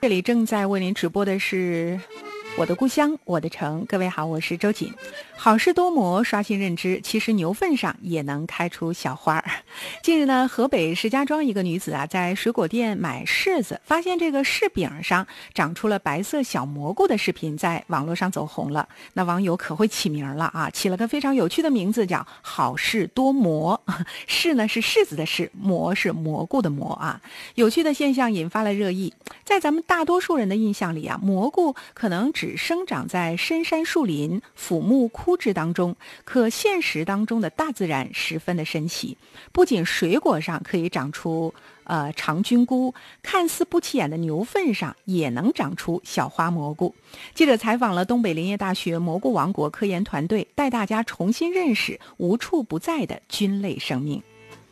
这里正在为您直播的是我的故乡我的城。各位好，我是周瑾。好事多磨，刷新认知，其实牛粪上也能开出小花儿。近日呢，河北石家庄一个女子在水果店买柿子，发现这个柿柄上长出了白色小蘑菇的视频在网络上走红了。那网友可会起名了啊，起了个非常有趣的名字，叫好事多磨。柿呢是柿子的柿，蘑是蘑菇的蘑啊。有趣的现象引发了热议。在咱们大多数人的印象里啊，蘑菇可能只生长在深山树林、腐木枯枝当中，可现实当中的大自然十分的神奇。不仅水果上可以长出长菌菇，看似不起眼的牛粪上也能长出小花蘑菇。记者采访了东北林业大学蘑菇王国科研团队，带大家重新认识无处不在的菌类生命。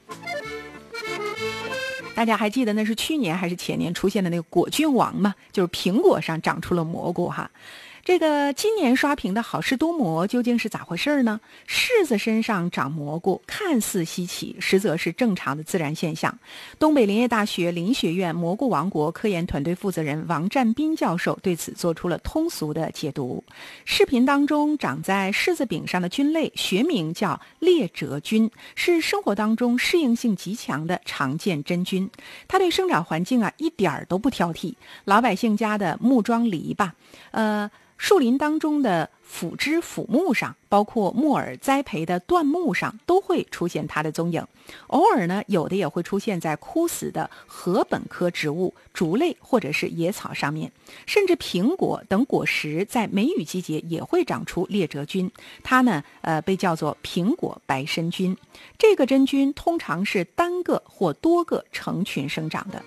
大家还记得那是去年还是前年出现的那个果菌王吗？就是苹果上长出了蘑菇哈。这个今年刷屏的好事多磨究竟是咋回事呢？柿子身上长蘑菇看似稀奇，实则是正常的自然现象。东北林业大学林学院蘑菇王国科研团队负责人王占斌教授对此做出了通俗的解读。视频当中长在柿子柄上的菌类学名叫裂折菌，是生活当中适应性极强的常见真菌。它对生长环境一点儿都不挑剔，老百姓家的木桩篱笆树林当中的腐枝腐木上，包括木耳栽培的椴木上，都会出现它的踪影。偶尔呢，有的也会出现在枯死的禾本科植物、竹类或者是野草上面。甚至苹果等果实在梅雨季节也会长出裂折菌，它呢被叫做苹果白身菌。这个真菌通常是单个或多个成群生长的。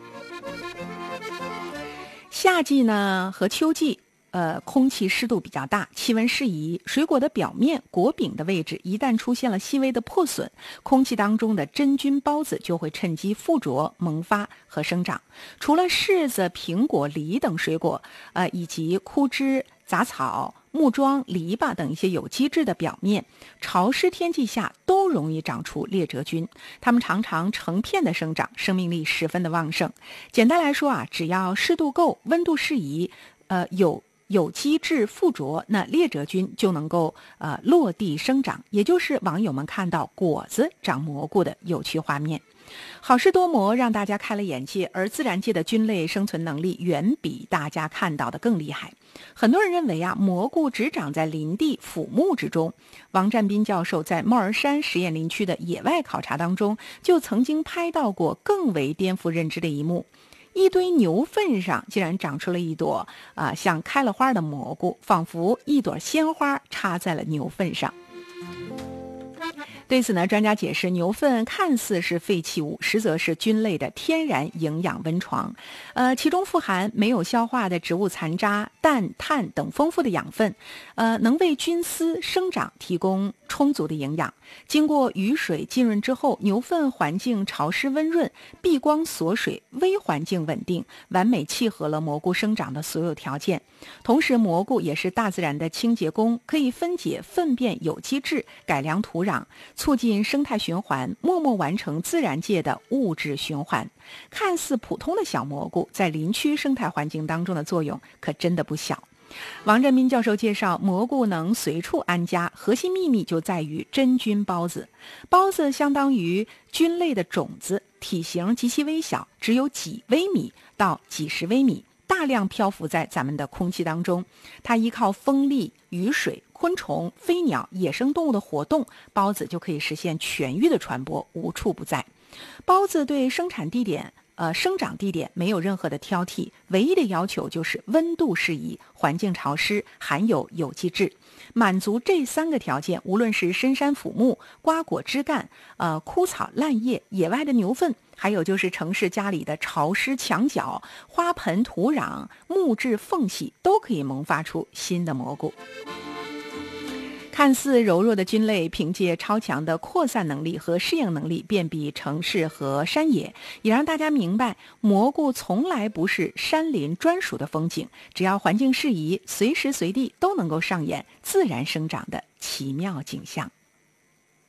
夏季呢和秋季空气湿度比较大，气温适宜，水果的表面果柄的位置一旦出现了细微的破损，空气当中的真菌孢子就会趁机附着、萌发和生长。除了柿子、苹果、梨等水果，以及枯枝、杂草、木桩、篱笆等一些有机质的表面，潮湿天气下都容易长出裂折菌。它们常常成片的生长，生命力十分的旺盛。简单来说只要湿度够，温度适宜，有机质附着，那裂折菌就能够落地生长，也就是网友们看到果子长蘑菇的有趣画面。好事多磨让大家开了眼界，而自然界的菌类生存能力远比大家看到的更厉害。很多人认为蘑菇只长在林地腐木之中。王占斌教授在帽儿山实验林区的野外考察当中，就曾经拍到过更为颠覆认知的一幕。一堆牛粪上竟然长出了一朵像开了花的蘑菇，仿佛一朵鲜花插在了牛粪上。对此呢，专家解释，牛粪看似是废弃物，实则是菌类的天然营养温床。其中富含没有消化的植物残渣、氮、碳等丰富的养分，能为菌丝生长提供充足的营养。经过雨水浸润之后，牛粪环境潮湿温润，避光锁水，微环境稳定，完美契合了蘑菇生长的所有条件。同时，蘑菇也是大自然的清洁工，可以分解粪便有机质，改良土壤，促进生态循环，默默完成自然界的物质循环。看似普通的小蘑菇，在林区生态环境当中的作用可真的不小。王占斌教授介绍，蘑菇能随处安家，核心秘密就在于真菌孢子。孢子相当于菌类的种子，体型极其微小，只有几微米到几十微米，大量漂浮在咱们的空气当中。它依靠风力、雨水、昆虫、飞鸟、野生动物的活动，孢子就可以实现全域的传播，无处不在。孢子对生长地点没有任何的挑剔，唯一的要求就是温度适宜、环境潮湿、含有有机质。满足这3个条件，无论是深山腐木、瓜果枝干、枯草烂叶、野外的牛粪，还有就是城市家里的潮湿墙角、花盆土壤、木质缝隙，都可以萌发出新的蘑菇。看似柔弱的菌类，凭借超强的扩散能力和适应能力，遍比城市和山野，也让大家明白，蘑菇从来不是山林专属的风景，只要环境适宜，随时随地都能够上演自然生长的奇妙景象。